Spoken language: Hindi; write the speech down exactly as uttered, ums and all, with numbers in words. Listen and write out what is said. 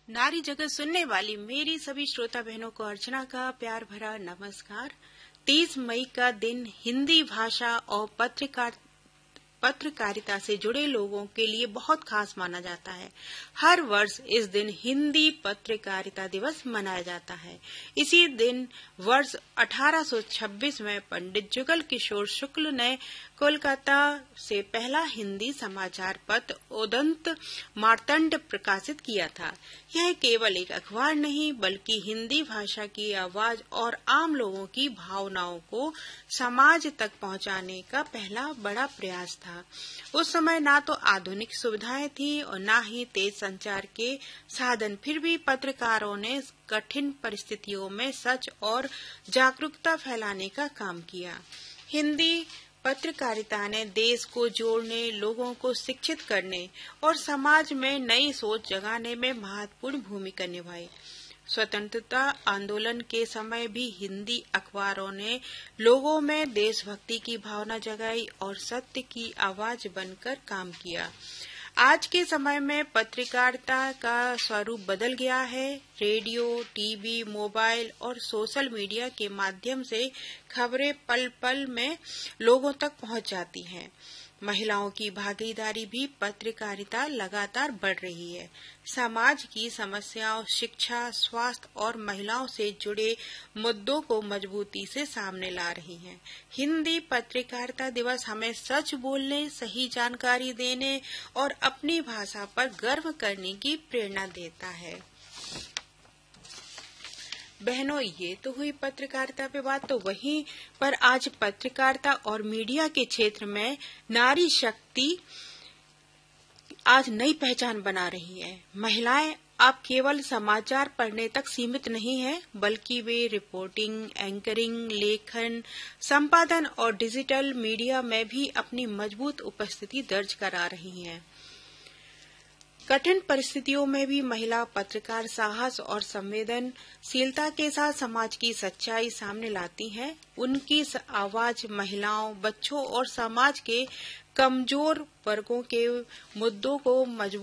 नारी जगत सुनने वाली मेरी सभी श्रोता बहनों को अर्चना का प्यार भरा नमस्कार। तीस मई का दिन हिंदी भाषा और पत्रकार पत्रकारिता से जुड़े लोगों के लिए बहुत खास माना जाता है। हर वर्ष इस दिन हिंदी पत्रकारिता दिवस मनाया जाता है। इसी दिन वर्ष अठारह सौ छब्बीस में पंडित जुगल किशोर शुक्ल ने कोलकाता से पहला हिंदी समाचार पत्र उदंत मार्तंड प्रकाशित किया था। यह केवल एक अखबार नहीं बल्कि हिंदी भाषा की आवाज और आम लोगों की भावनाओं को समाज तक पहुंचाने का पहला बड़ा प्रयास था। उस समय ना तो आधुनिक सुविधाएं थी और ना ही तेज संचार के साधन, फिर भी पत्रकारों ने कठिन परिस्थितियों में सच और जागरूकता फैलाने का काम किया। हिंदी पत्रकारिता ने देश को जोड़ने, लोगों को शिक्षित करने और समाज में नई सोच जगाने में महत्वपूर्ण भूमिका निभाई। स्वतंत्रता आंदोलन के समय भी हिंदी अखबारों ने लोगों में देशभक्ति की भावना जगाई और सत्य की आवाज बनकर काम किया। आज के समय में पत्रकारिता का स्वरूप बदल गया है। रेडियो, टीवी, मोबाइल और सोशल मीडिया के माध्यम से खबरें पल पल में लोगों तक पहुंच जाती हैं। महिलाओं की भागीदारी भी पत्रकारिता लगातार बढ़ रही है। समाज की समस्याओं, शिक्षा, स्वास्थ्य और महिलाओं से जुड़े मुद्दों को मजबूती से सामने ला रही हैं। हिंदी पत्रकारिता दिवस हमें सच बोलने, सही जानकारी देने और अपनी भाषा पर गर्व करने की प्रेरणा देता है। बहनों, ये तो हुई पत्रकारिता पे बात, तो वहीं पर आज पत्रकारिता और मीडिया के क्षेत्र में नारी शक्ति आज नई पहचान बना रही है। महिलाएं अब केवल समाचार पढ़ने तक सीमित नहीं है, बल्कि वे रिपोर्टिंग, एंकरिंग, लेखन, संपादन और डिजिटल मीडिया में भी अपनी मजबूत उपस्थिति दर्ज करा रही हैं। कठिन परिस्थितियों में भी महिला पत्रकार साहस और संवेदनशीलता के साथ समाज की सच्चाई सामने लाती हैं। उनकी आवाज महिलाओं, बच्चों और समाज के कमजोर वर्गों के मुद्दों को मजबूत